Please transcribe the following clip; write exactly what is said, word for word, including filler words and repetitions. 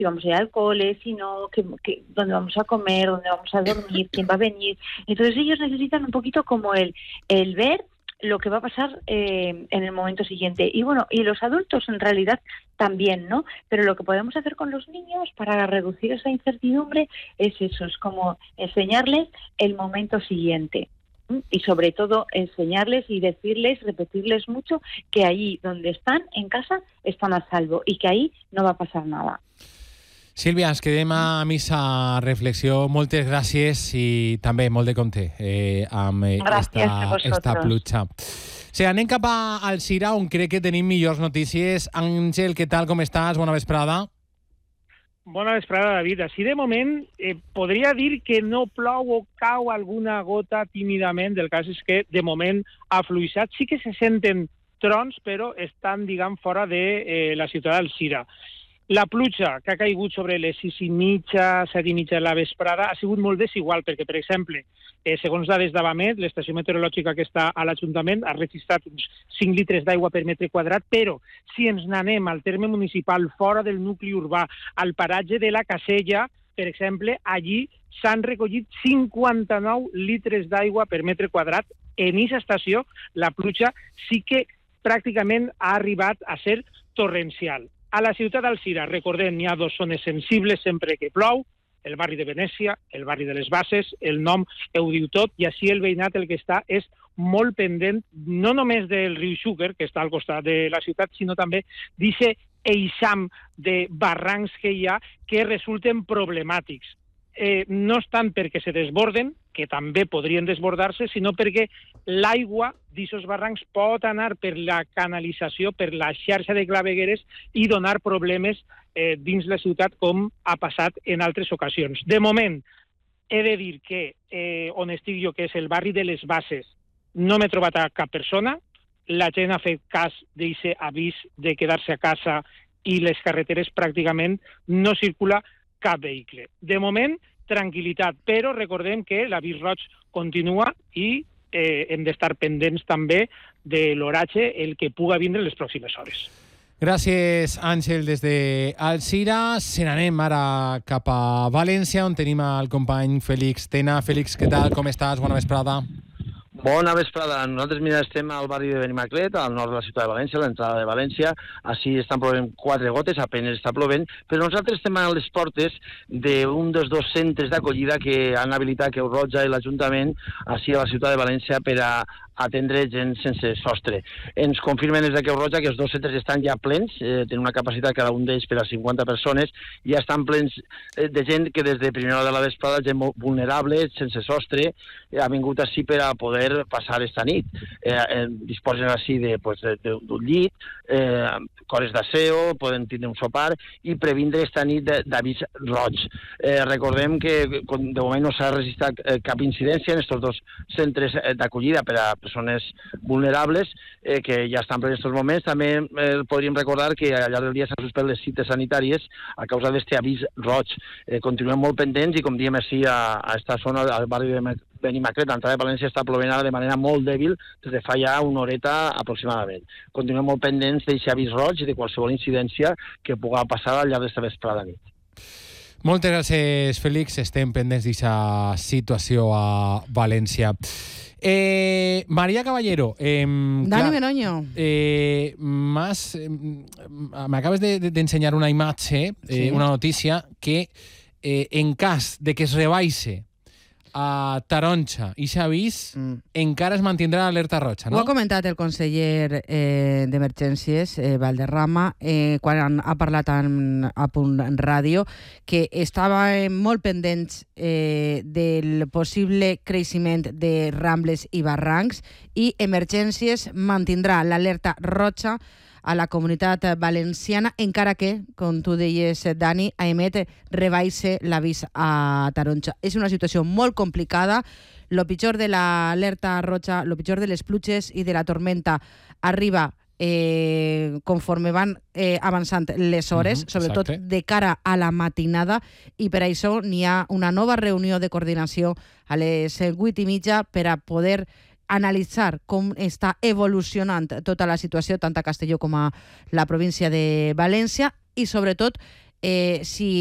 si vamos a ir al cole, si no, que, que, dónde vamos a comer, dónde vamos a dormir, quién va a venir. Entonces ellos necesitan un poquito como el, el ver lo que va a pasar eh, en el momento siguiente. Y bueno, y los adultos en realidad también, ¿no? Pero lo que podemos hacer con los niños para reducir esa incertidumbre es eso, es como enseñarles el momento siguiente. Y sobre todo enseñarles y decirles, repetirles mucho que ahí donde están, en casa, están a salvo y que ahí no va a pasar nada. Sílvia, ens quedem a missa reflexió. Moltes gràcies i també molt de compte eh, amb esta, esta pluja. Sí, anem cap a Alzira, on crec que tenim millors notícies. Àngel, què tal, com estàs? Bona vesprada. Bona vesprada, David. Així de moment eh, podria dir que no plou o cau alguna gota tímidament. El cas és que de moment ha fluixat. Sí que se senten trons, però estan, diguem, fora de eh, la ciutat d'Alzira. La pluja que ha caigut sobre les sis i mitja, set i mitja de la vesprada ha sigut molt desigual, perquè, per exemple, eh, segons dades d'Avamet, l'estació meteorològica que està a l'Ajuntament ha registrat uns cinc litres d'aigua per metre quadrat, però si ens n'anem al terme municipal, fora del nucli urbà, al paratge de la Casella, per exemple, allí s'han recollit cinquanta-nou litres d'aigua per metre quadrat. En aquesta estació, la pluja sí que pràcticament ha arribat a ser torrencial. A la ciutat d'Alzira, recordem, hi ha dos zones sensibles sempre que plou, el barri de Venècia, el barri de les Bases, el nom ho diu tot, i així el veïnat el que està és molt pendent, no només del riu Xúquer, que està al costat de la ciutat, sinó també d'aquest eixam de barrancs que hi ha que resulten problemàtics. Eh, no és tant perquè se desborden, que també podrien desbordar-se, sinó perquè l'aigua d'aquests barrancs pot anar per la canalització, per la xarxa de clavegueres i donar problemes eh, dins la ciutat, com ha passat en altres ocasions. De moment, he de dir que eh, on estic jo, que és el barri de les Bases, no m'he trobat a cap persona, la gent ha fet cas d'aquest avís de quedar-se a casa i les carreteres pràcticament no circula cap vehicle. De moment, tranquil·litat, però recordem que l'avís roig continua i eh, hem d'estar pendents també de l'oratge, el que puga vindre les pròximes hores. Gràcies, Àngel, des d'Alzira. Se n'anem ara cap a València, on tenim el company Fèlix Tena. Fèlix, què tal? Com estàs? Bona vesprada. Bona vesprada. Nosaltres, mira, estem al barri de Benimaclet, al nord de la ciutat de València, a l'entrada de València. Així estan plovent quatre gotes, apenas està plovent, però nosaltres estem a les portes d'un dels dos centres d'acollida que han habilitat Creu Roja i l'Ajuntament així a la ciutat de València per a atendre gent sense sostre. Ens confirmen des de Creu Roja que els dos centres estan ja plens, eh, tenen una capacitat cada un d'ells per a cinquanta persones, i ja estan plens eh, de gent que des de primera hora de la vesprada, gent vulnerable, sense sostre, eh, ha vingut així per a poder passar esta nit. Eh, eh, disposen així de, pues, d'un llit, eh, cores d'asseo, poden tindre un sopar i previndre esta nit d'avís roig. Eh, recordem que de moment no s'ha registrat eh, cap incidència en aquests dos centres d'acollida per a persones vulnerables eh, que ja estan en aquests moments. També eh, podríem recordar que al llarg del dia s'han suspès les cites sanitàries a causa d'aquest avís roig. Eh, continuem molt pendents i, com diem així, a, a esta zona, al barri de Benimaclet, l'entrada de València està plovent ara de manera molt dèbil des de fa ja una horeta aproximadament. Continuem molt pendents d'aquest avís roig i de qualsevol incidència que pugui passar al llarg d'esta vesprada nit. Moltes gràcies, Fèlix. Estem pendents d'aquesta situació a València. Eh, María Caballero, eh, Dani Meroño, eh, más eh, me acabes de, de, de ensenyar una imatge, eh, sí. una notícia que eh, en cas de que es rebaixi a Taronja i s'avís, mm. encara es mantindrà l'alerta roja, no? Ho ha comentat el conseller eh, d'Emergències, eh, Valderrama, eh, quan ha parlat en, a Punt Ràdio, que estava eh, molt pendents eh, del possible creixement de rambles i barrancs, i Emergències mantindrà l'alerta roja a la comunitat valenciana, encara que, com tu deies, Dani, a emet rebaixe l'avís a Taronja. És una situació molt complicada. Lo pitjor de l'alerta roja, lo pitjor de les pluges i de la tormenta arriba eh, conforme van eh, avançant les hores, uh-huh, sobretot exacte. De cara a la matinada, i per això n'hi ha una nova reunió de coordinació a les vuit i mitja per a poder analitzar com està evolucionant tota la situació, tant a Castelló com a la província de València, i sobretot eh, si